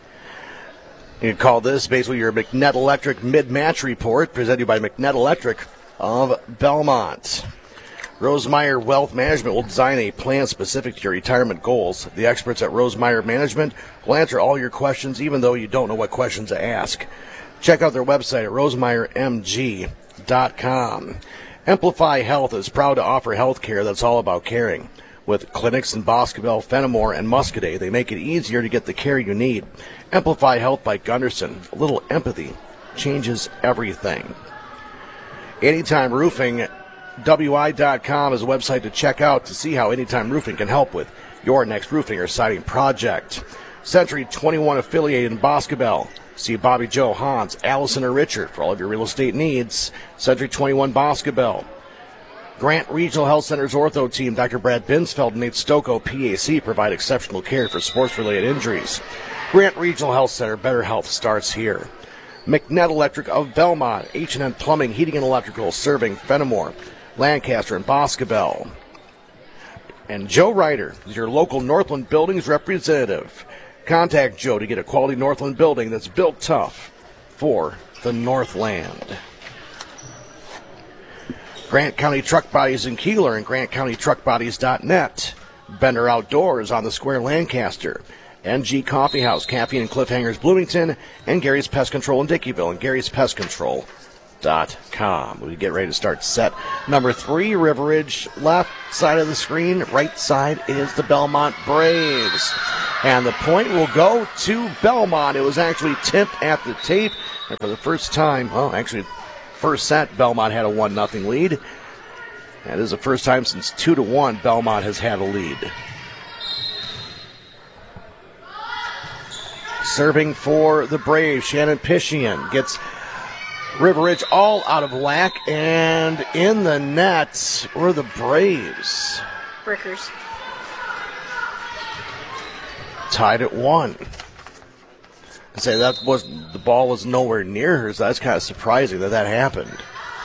You can call this basically your McNett Electric mid-match report, presented by McNett Electric of Belmont. Rosemeyer Wealth Management will design a plan specific to your retirement goals. The experts at Rosemeyer Management will answer all your questions, even though you don't know what questions to ask. Check out their website at rosemeyer m g dot com. Amplify Health is proud to offer health care that's all about caring. With clinics in Boscobel, Fenimore, and Muscadet, they make it easier to get the care you need. Amplify Health by Gunderson. A little empathy changes everything. Anytime Roofing, W I dot com is a website to check out to see how Anytime Roofing can help with your next roofing or siding project. Century twenty-one affiliated in Boscobel. See Bobby Joe, Hans, Allison, or Richard for all of your real estate needs. Century twenty-one Boscobel. Grant Regional Health Center's ortho team, Doctor Brad Binsfeld and Nate Stocco, P A C, provide exceptional care for sports-related injuries. Grant Regional Health Center, better health starts here. McNett Electric of Belmont, H and N Plumbing, Heating and Electrical, serving Fenimore, Lancaster, and Boscobel. And Joe Ryder is your local Northland Buildings representative. Contact Joe to get a quality Northland building that's built tough for the Northland. Grant County Truck Bodies in Keeler and grant county truck bodies dot net. Bender Outdoors on the Square Lancaster. N G Coffee House, Caffeine and Cliffhangers Bloomington, and Gary's Pest Control in Dickeyville, and Gary's Pest Control dot com. We get ready to start set number three. River Ridge, left side of the screen, right side is the Belmont Braves. And the point will go to Belmont. It was actually tipped at the tape, and for the first time, well, actually, first set, Belmont had a one nothing lead. That is the first time since two to one Belmont has had a lead. Serving for the Braves, Shannon Pishian gets River Ridge all out of whack, and in the net were the Braves. Rickers. Tied at one. I say that was the ball was nowhere near her, so that's kind of surprising that that happened.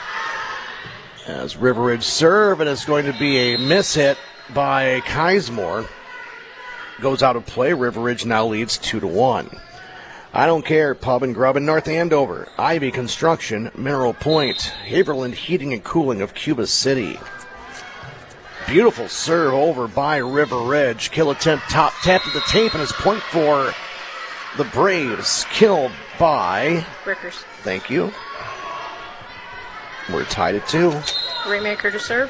As River Ridge serve, and it's going to be a miss hit by Keismore. Goes out of play. River Ridge now leads two to one. I Don't Care Pub and Grub in North Andover. Ivy Construction, Mineral Point, Haverland Heating and Cooling of Cuba City. Beautiful serve over by River Ridge. Kill attempt top tapped at the tape, and it's point for the Braves. Killed by Rickers. Thank you. We're tied at two. Raymaker to serve.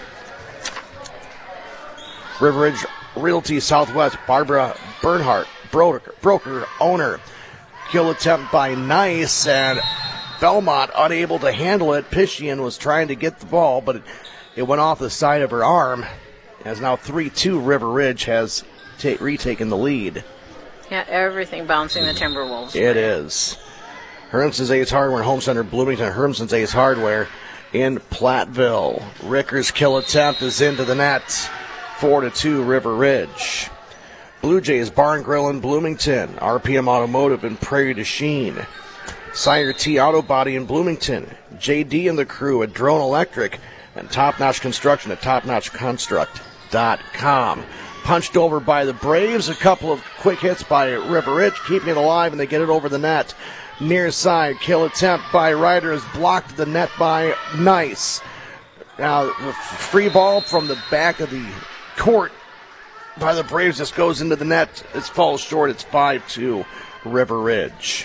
River Ridge Realty Southwest, Barbara Bernhardt, broker, broker owner. Kill attempt by Nice, and Belmont unable to handle it. Pishian was trying to get the ball, but it, it went off the side of her arm. As now three two, River Ridge has ta- retaken the lead. Yeah, everything bouncing the Timberwolves. It is. Hermson's Ace Hardware and Home Center Bloomington. Hermson's Ace Hardware in Platteville. Ricker's kill attempt is into the net. Four to two, River Ridge. Blue Jays Barn Grill in Bloomington. R P M Automotive in Prairie du Chien. Sire T Auto Body in Bloomington. J D and the crew at Drone Electric. And Top Notch Construction at top notch construct dot com. Punched over by the Braves. A couple of quick hits by River Ridge, keeping it alive, and they get it over the net. Near side kill attempt by Ryder is blocked at the net by Nice. Now the free ball from the back of the court by the Braves just goes into the net. It falls short. It's five two River Ridge.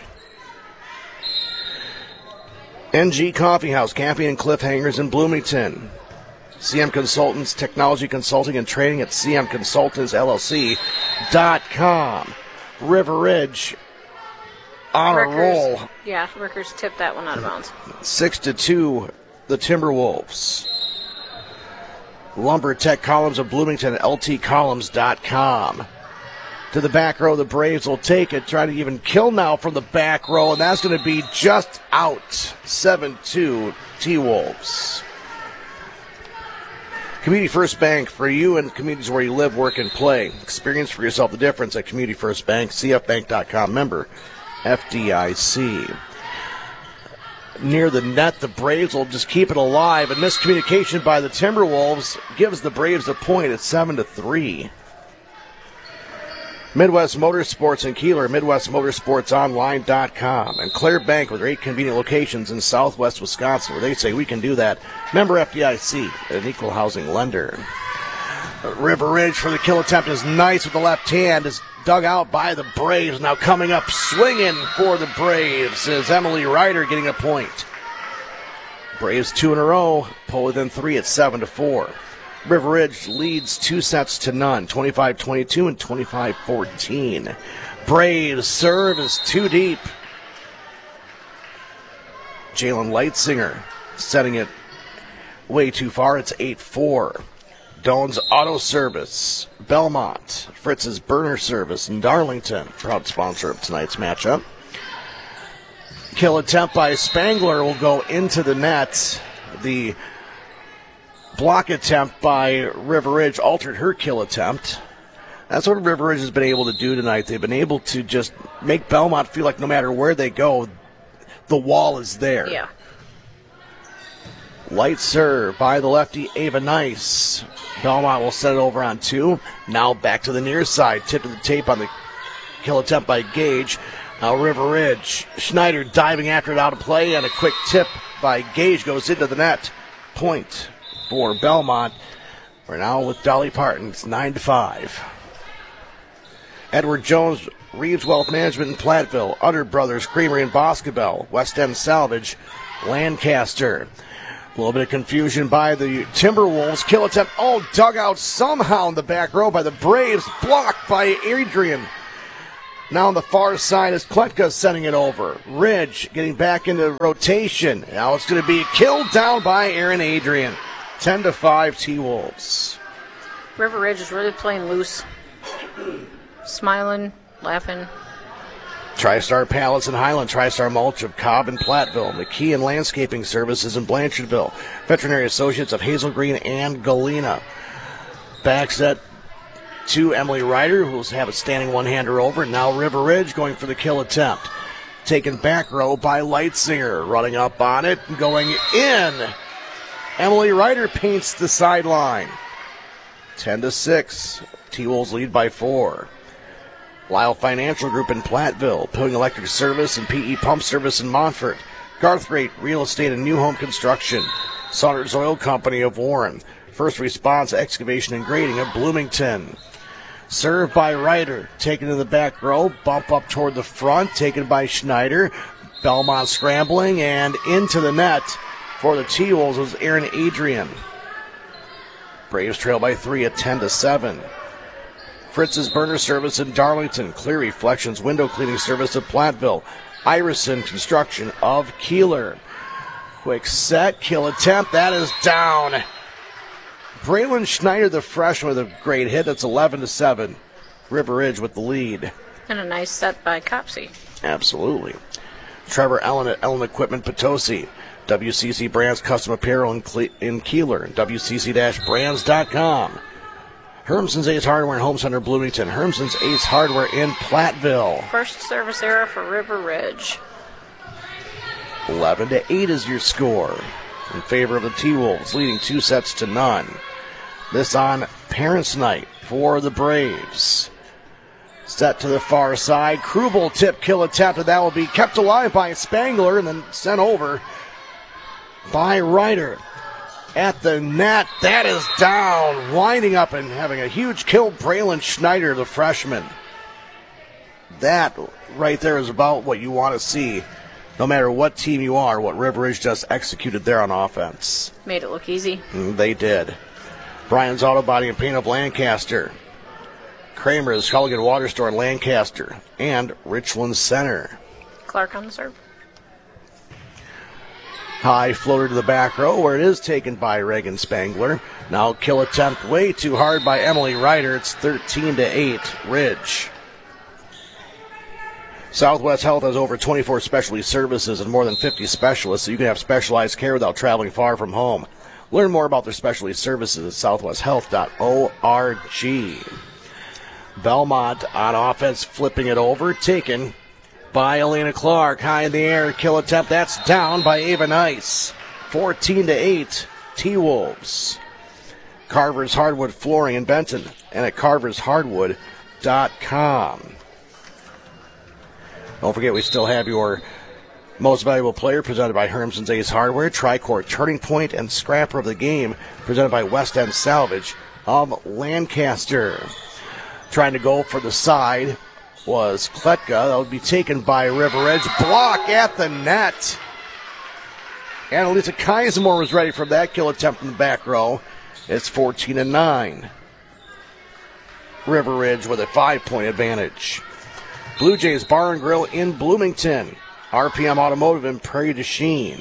N G Coffee House, Caffeine and Cliffhangers in Bloomington. C M Consultants, Technology Consulting and Training at C M Consultants L L C dot com. River Ridge on Rickers, a roll. Yeah, Rickers tipped that one out of bounds. Six to two, the Timberwolves. Lumber Tech Columns of Bloomington at L T columns dot com. To the back row, the Braves will take it, try to even kill now from the back row, and that's going to be just out. seven two, T-Wolves. Community First Bank, for you and communities where you live, work, and play. Experience for yourself the difference at Community First Bank, C F bank dot com, member F D I C. Near the net, the Braves will just keep it alive, and miscommunication by the Timberwolves gives the Braves a point at seven to three. Midwest Motorsports in Keeler, Midwest Motorsports Online dot com, and Claire Bank with eight convenient locations in southwest Wisconsin, where they say we can do that. Member F D I C, an equal housing lender. River Ridge for the kill attempt is Nice with the left hand, is dug out by the Braves. Now coming up swinging for the Braves is Emily Ryder getting a point. Braves two in a row, pull within three at seven to four. River Ridge leads two sets to none, twenty-five twenty-two and twenty-five fourteen. Braves serve is too deep. Jalen Leitzinger setting it way too far. It's eight four. Doan's Auto Service, Belmont, Fritz's Burner Service in Darlington, proud sponsor of tonight's matchup. Kill attempt by Spangler will go into the net. The block attempt by River Ridge altered her kill attempt. That's what River Ridge has been able to do tonight. They've been able to just make Belmont feel like no matter where they go, the wall is there. Yeah. Light serve by the lefty, Ava Nice. Belmont will set it over on two. Now back to the near side. Tip of the tape on the kill attempt by Gage. Now River Ridge. Schneider diving after it out of play, and a quick tip by Gage goes into the net. Point for Belmont. We're now with Dolly Parton. It's nine to five. Edward Jones, Reeves Wealth Management in Platteville, Utter Brothers Creamery in Boscobel, West End Salvage, Lancaster. A little bit of confusion by the Timberwolves. Kill attempt. Oh, dug out somehow in the back row by the Braves. Blocked by Adrian. Now on the far side is Kletka sending it over. Ridge getting back into rotation. Now it's going to be killed down by Aaron Adrian. ten to five T-Wolves. River Ridge is really playing loose. Smiling, laughing. TriStar Pallets in Highland, TriStar Mulch of Cobb and Platteville, McKee and Landscaping Services in Blanchardville, Veterinary Associates of Hazel Green and Galena. Back set to Emily Ryder, who will have a standing one-hander over. Now River Ridge going for the kill attempt. Taken back row by Leitsinger, running up on it and going in. Emily Ryder paints the sideline. ten to six. T-Wolves lead by four. Lyle Financial Group in Platteville, Pilling Electric Service and P E Pump Service in Montfort, Garthwaite Real Estate and New Home Construction, Saunders Oil Company of Warren, First Response Excavation and Grading of Bloomington. Served by Ryder, taken to the back row, bump up toward the front, taken by Schneider. Belmont scrambling and into the net for the T-Wolves was Aaron Adrian. Braves trail by three at ten to seven. Fritz's Burner Service in Darlington, Clear Reflections Window Cleaning Service of Platteville, Iverson Construction of Keeler. Quick set, kill attempt, that is down. Braylon Schneider, the freshman, with a great hit. That's eleven to seven. River Ridge with the lead. And a nice set by Copsey. Absolutely. Trevor Ellen at Ellen Equipment Potosi. W C C Brands Custom Apparel in, Cle- in Keeler. W C C brands dot com. Hermson's Ace Hardware and Home Center Bloomington. Hermson's Ace Hardware in Platteville. First service error for River Ridge. eleven to eight is your score in favor of the T-Wolves, leading two sets to none. This on Parents' Night for the Braves. Set to the far side. Krubel tip kill attempt, and that will be kept alive by Spangler and then sent over by Ryder. At the net, that is down, winding up and having a huge kill, Braylon Schneider, the freshman. That right there is about what you want to see, no matter what team you are, what River Ridge just executed there on offense. Made it look easy. Mm, they did. Brian's Auto Body and Paint of Lancaster, Kramer's Culligan Water Store in Lancaster, and Richland Center. Clark on the serve. High floater to the back row where it is taken by Reagan Spangler. Now kill attempt way too hard by Emily Ryder. It's thirteen to eight, Ridge. Southwest Health has over twenty-four specialty services and more than fifty specialists, so you can have specialized care without traveling far from home. Learn more about their specialty services at southwest health dot org. Belmont on offense, flipping it over, taken by Elena Clark. High in the air, kill attempt. That's down by Ava Nice. fourteen to eight, T-Wolves. Carver's Hardwood Flooring in Benton and at carvers hardwood dot com. Don't forget, we still have your Most Valuable Player presented by Hermson's Ace Hardware, Tricore Turning Point, and Scrapper of the Game presented by West End Salvage of Lancaster. Trying to go for the side was Kletka. That would be taken by River Ridge. Block at the net. Annalisa Kaisemore was ready for that kill attempt in the back row. It's fourteen to nine. River Ridge with a five-point advantage. Blue Jays Bar and Grill in Bloomington. R P M Automotive in Prairie du Chien.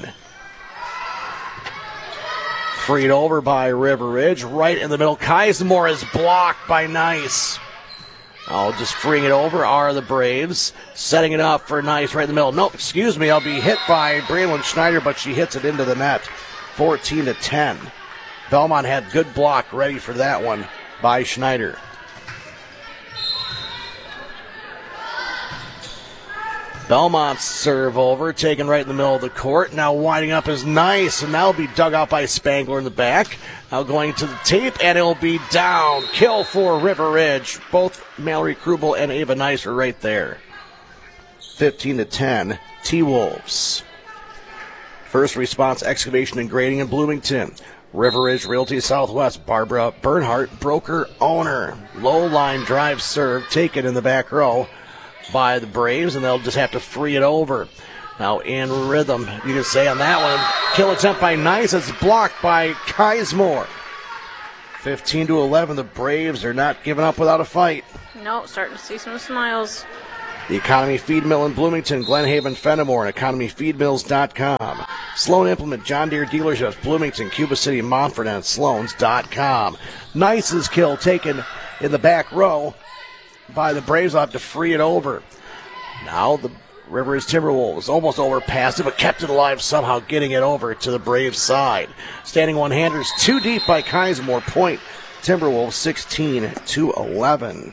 Freed over by River Ridge. Right in the middle. Kaisemore is blocked by Nice. Oh, just freeing it over are the Braves. Setting it up for Nice right in the middle. No, excuse me, I'll be hit by Braylon Schneider, but she hits it into the net. fourteen to ten. Belmont had good block ready for that one by Schneider. Belmont's serve over, taken right in the middle of the court. Now winding up is Nice, and that'll be dug out by Spangler in the back. Now going to the tape, and it'll be down. Kill for River Ridge. Both Mallory Krubel and Ava Nice are right there. fifteen to ten, T-Wolves. First Response Excavation and Grading in Bloomington. River Ridge Realty Southwest, Barbara Bernhardt, broker owner. Low line drive serve taken in the back row by the Braves, and they'll just have to free it over. Now in rhythm, you can say on that one. Kill attempt by Nice. It's blocked by Kismore. fifteen to eleven. The Braves are not giving up without a fight. No, starting to see some smiles. The Economy Feed Mill in Bloomington, Glenhaven, Fenimore, and economy feed mills dot com. Sloan Implement, John Deere Dealerships, Bloomington, Cuba City, Montford, and sloans dot com. Nice's kill taken in the back row by the Braves. Will have to free it over. Now the Rivers Timberwolves almost overpassed it, but kept it alive, somehow getting it over to the Braves side. Standing one-handers too deep by Kismore. Point Timberwolves sixteen to eleven.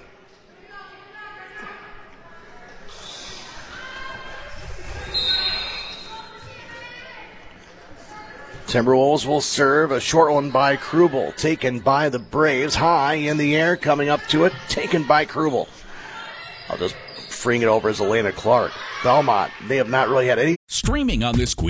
Timberwolves will serve a short one by Krubel, taken by the Braves. High in the air, coming up to it, taken by Krubel. I'll just freeing it over as Elena Clark. Belmont, they have not really had any. Streaming on this